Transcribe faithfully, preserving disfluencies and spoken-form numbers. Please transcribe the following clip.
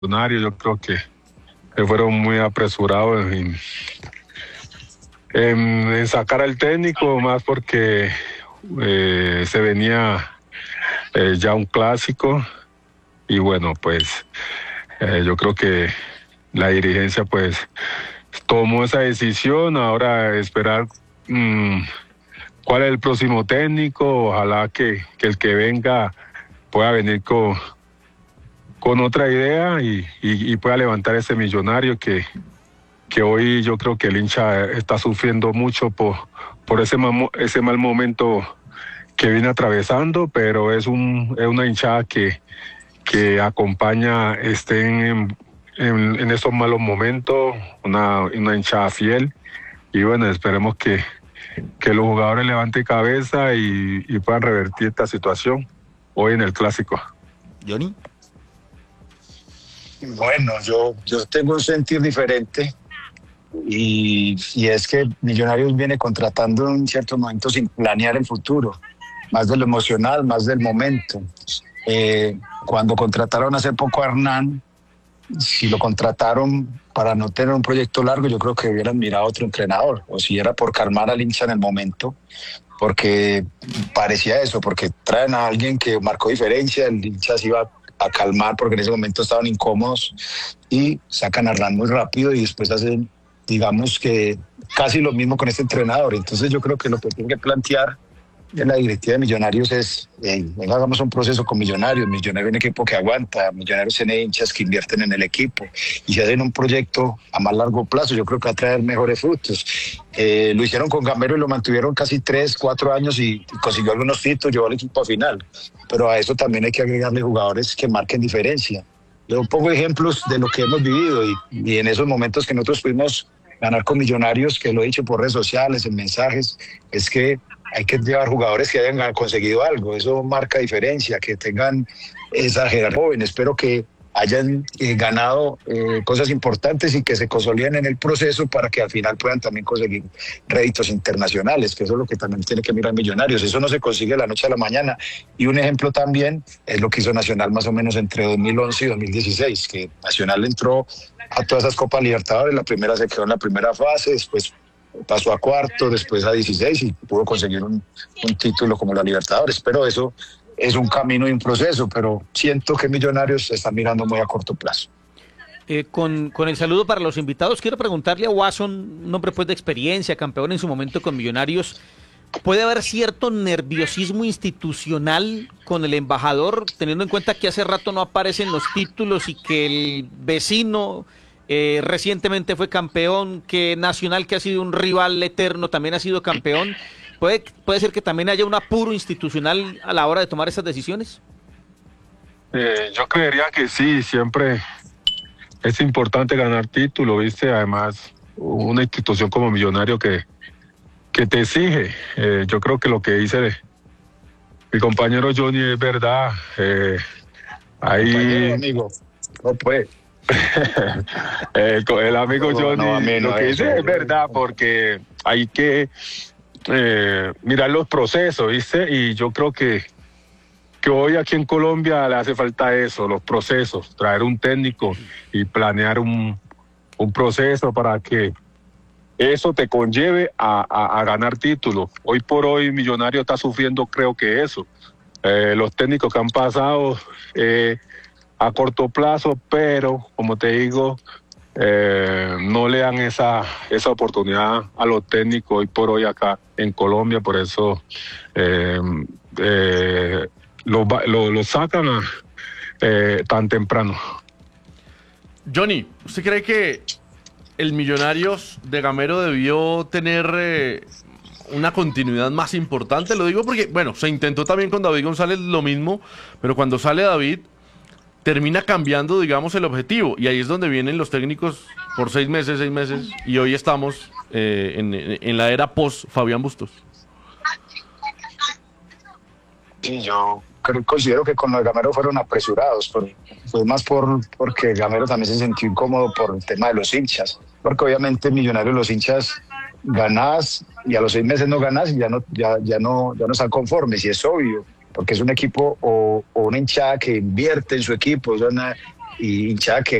Yo creo que, que fueron muy apresurados en, en, en sacar al técnico, más porque eh, se venía eh, ya un clásico y bueno, pues eh, yo creo que la dirigencia pues tomó esa decisión. Ahora esperar mmm, cuál es el próximo técnico. Ojalá que, que el que venga pueda venir con, con otra idea y, y, y pueda levantar ese Millonario que, que hoy yo creo que el hincha está sufriendo mucho por, por ese, mal, ese mal momento que viene atravesando, pero es, un, es una hinchada que, que acompaña, estén en, en, en estos malos momentos, una, una hinchada fiel, y bueno, esperemos que, que los jugadores levanten cabeza y, y puedan revertir esta situación hoy en el Clásico. Johnny. Bueno, yo, yo tengo un sentir diferente y, y es que Millonarios viene contratando en ciertos momentos sin planear el futuro, más de lo emocional, más del momento. Eh, cuando contrataron hace poco a Hernán, si lo contrataron para no tener un proyecto largo, yo creo que hubieran mirado a otro entrenador, o si era por calmar al hincha en el momento, porque parecía eso, porque traen a alguien que marcó diferencia, el hincha se iba a calmar porque en ese momento estaban incómodos y sacan a Hernán muy rápido y después hacen, digamos que casi lo mismo con este entrenador. Entonces yo creo que lo que tiene que plantear en la directiva de Millonarios es, hey, venga, hagamos un proceso con Millonarios. Millonarios es un equipo que aguanta, Millonarios tiene hinchas que invierten en el equipo y si hacen un proyecto a más largo plazo, yo creo que va a traer mejores frutos. Eh, lo hicieron con Gamero y lo mantuvieron casi tres, cuatro años y, y consiguió algunos títulos, llevó al equipo a final, pero a eso también hay que agregarle jugadores que marquen diferencia. Yo pongo ejemplos de lo que hemos vivido y, y en esos momentos que nosotros pudimos ganar con Millonarios, que lo he dicho por redes sociales, en mensajes, es que hay que llevar jugadores que hayan conseguido algo, eso marca diferencia, que tengan esa jerarquía joven. Espero que hayan eh, ganado eh, cosas importantes y que se consoliden en el proceso para que al final puedan también conseguir réditos internacionales, que eso es lo que también tiene que mirar Millonarios. Eso no se consigue de la noche a la mañana. Y un ejemplo también es lo que hizo Nacional más o menos entre dos mil once y dos mil dieciséis, que Nacional entró a todas esas Copas Libertadores, la primera se quedó en la primera fase, después pasó a cuarto, después a dieciséis y pudo conseguir un, un título como la Libertadores, pero eso es un camino y un proceso, pero siento que Millonarios se están mirando muy a corto plazo. Eh, con, con el saludo para los invitados, quiero preguntarle a Watson, un hombre pues de experiencia, campeón en su momento con Millonarios, ¿puede haber cierto nerviosismo institucional con el embajador, teniendo en cuenta que hace rato no aparecen los títulos y que el vecino Eh, recientemente fue campeón, que Nacional, que ha sido un rival eterno, también ha sido campeón? ¿Puede, puede ser que también haya un apuro institucional a la hora de tomar esas decisiones? Eh, yo creería que sí, siempre es importante ganar título, ¿viste? Además, una institución como Millonario que, que te exige. Eh, yo creo que lo que dice mi compañero Johnny es verdad. Eh, ahí... Compañero, amigo, no puede. el, el amigo Johnny, no, no, lo que dice eso, es verdad, porque hay que eh, mirar los procesos, ¿viste? Y yo creo que, que hoy aquí en Colombia le hace falta eso, los procesos, traer un técnico y planear un, un proceso para que eso te conlleve a, a, a ganar títulos. Hoy por hoy Millonario está sufriendo, creo que eso. Eh, los técnicos que han pasado... Eh, a corto plazo, pero como te digo, eh, no le dan esa, esa oportunidad a los técnicos hoy por hoy acá en Colombia, por eso eh, eh, lo, lo, lo sacan a, eh, tan temprano. Johnny, ¿usted cree que el Millonarios de Gamero debió tener eh, una continuidad más importante? Lo digo porque, bueno, se intentó también con David González lo mismo, pero cuando sale David termina cambiando, digamos, el objetivo, y ahí es donde vienen los técnicos por seis meses, seis meses, y hoy estamos eh, en, en la era post Fabián Bustos. Sí, yo creo, considero que con lo de Gamero fueron apresurados, por, fue más por porque Gamero también se sintió incómodo por el tema de los hinchas, porque obviamente Millonarios los hinchas ganás y a los seis meses no ganás y ya no, ya, ya no, ya no están conformes, y es obvio, porque es un equipo o, o una hinchada que invierte en su equipo, es una y hinchada que